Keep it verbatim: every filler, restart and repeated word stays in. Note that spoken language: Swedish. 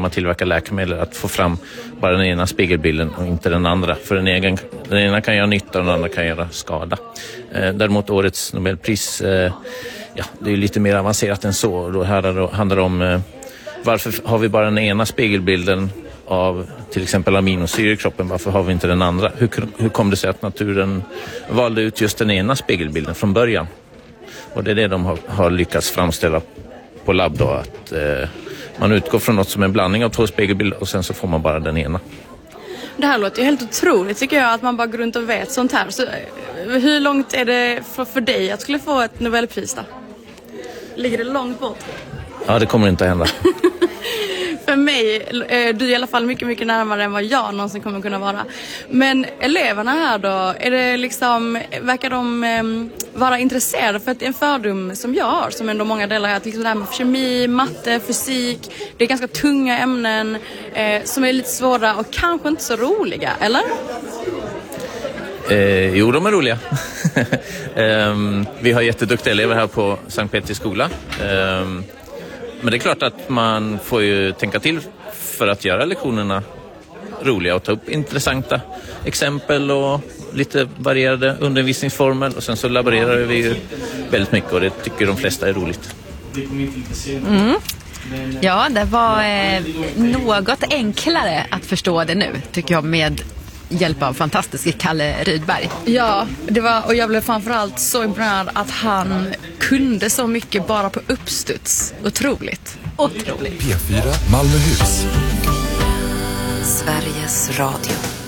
man tillverkar läkemedel att få fram bara den ena spegelbilden och inte den andra. För den, egen, den ena kan göra nytta och den andra kan göra skada. Eh, däremot årets Nobelpris, eh, ja, det är ju lite mer avancerat än så. Då handlar det om eh, varför har vi bara den ena spegelbilden av till exempel aminosyre i kroppen, varför har vi inte den andra? Hur, hur kom det sig att naturen valde ut just den ena spegelbilden från början? Och det är det de har, har lyckats framställa på labb då, att eh, man utgår från något som är en blandning av två spegelbilder och sen så får man bara den ena. Det här låter ju helt otroligt tycker jag, att man bara går runt och vet sånt här. Så, hur långt är det för, för dig att skulle få ett Nobelpris då? Ligger det långt bort? Ja, det kommer inte att hända. För mig, du är i alla fall mycket, mycket närmare än vad jag någonsin kommer kunna vara. Men eleverna här då, är det liksom, verkar de eh, vara intresserade? För att det är en fördom som jag har, som ändå många delar, att liksom det här med kemi, matte, fysik, det är ganska tunga ämnen eh, som är lite svåra och kanske inte så roliga, eller? Eh, jo, de är roliga. eh, vi har jätteduktiga elever här på Sankt Petri skola. Eh, Men det är klart att man får ju tänka till för att göra lektionerna roliga och ta upp intressanta exempel och lite varierade undervisningsformer. Och sen så laborerar vi ju väldigt mycket och det tycker de flesta är roligt. Mm. Ja, det var eh, något enklare att förstå det nu, tycker jag, med hjälp av fantastiska Kalle Rydberg. Ja, det var, och jag blev framförallt så imponerad att han kunde så mycket bara på uppstuds. Otroligt. Otroligt. P fyra Malmöhus. Sveriges Radio.